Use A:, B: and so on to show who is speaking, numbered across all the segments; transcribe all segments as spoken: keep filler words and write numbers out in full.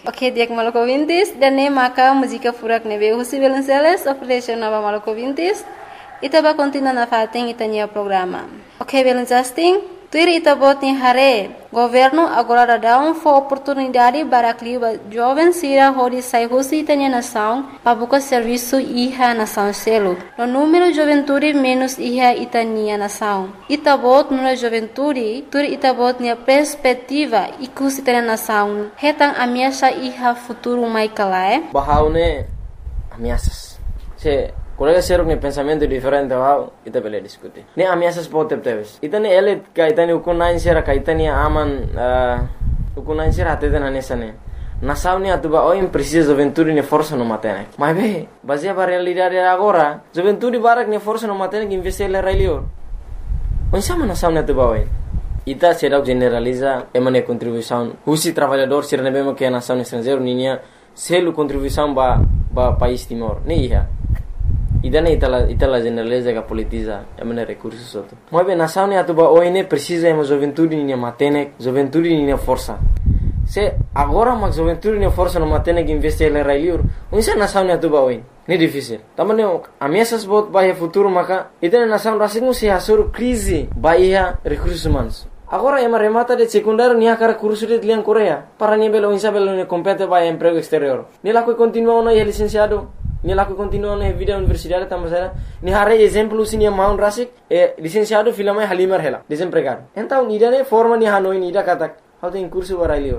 A: Ok, dia que Maluco Vintis, dan ne maka música furak ne veio Husi Belenceles, operation nova Maluco Vintis, itaba continua na fating itania programa. Ok, Belencasting, tuir itabot ni hare, governo agora dá um for oportunidade para clima jovem sira hori sai Husi itania nação, para buscar serviço iha nação selo. No número juventude menos iha itania nação. Itabot no juventude, tuir itabot ni perspectiva ikus itania nação. Hetang ameaça iha futuro mai kalae.
B: Bahaune ameaças. Se colega seruk ne pensamento diferente wow, ita bele diskuti. Ne ameaças pode teves. Ita ne ele kaitani ukunain sera kaitani aman ukunain sera ateden anesane. Nação ne atuba oi precisa juventude ne força no matene. Mas be, baseia para realidade agora, juventude barak ne força no matene que investir le railio. Onde sama nação ne atuba oi. Ita será generaliza emane contribuição. Husi trabalhador será nebema que a nação estrangeiro ninha selo contribuição ba ba país Timor. Ne ia. Ida ne itala itala generaliza que politiza emane recursos outro. Mas bem nação ne atuba oi ne precisa ema juventude ninha matene, juventude ninha força. Se agora mas juventude ninha força no matene que investir le railio. Onde nação ne atuba oi. Ne difícil. Tamane ameaças bot bahia futuro maka ida ne nação rasingu se hasur crise bahia recursos humanos. Agora ema remata de secundário nia cara curso de lian Coreia para ni belo insa belo ne compete vai emprego exterior. Ni la que continua no é licenciado, ni la que continua na vida universidade tamasera, ni hare exemplo sini maun rasik e licenciado filama halimar hela, desempregado. Então ida ne forma ni hanoi ni ida katak, how tem curso para lior.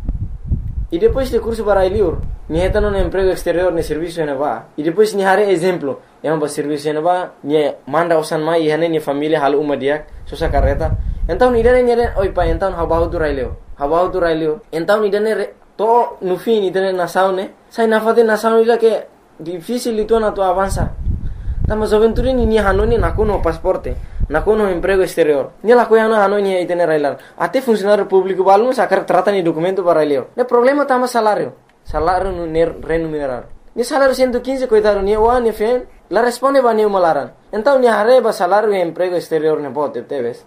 B: E depois de curso para lior, ni heta no emprego exterior ne serviço ne va. E depois ni hare exemplo, ema ba serviço ne va, ni manda osan mai e hane ni família hal uma diak, sosa carreta. Então ni dane nyere oi pa então habahu tu raileo habahu tu raileo então ni dane to no fim ni dane nação ne sai na fate nação ila que difícil itu na tu avança tama juventude ni ni hanoni na kono pasporte na kono emprego exterior ni la coia na hanoni ai tene railar até funcionário público balmo sacar trata ni documento para raileo ne problema tama salário salário no remunerar ni salário cento e quinze coitado ni wa ni fen la responde ba ni malaran então ni hareba salário e emprego exterior ne pode teves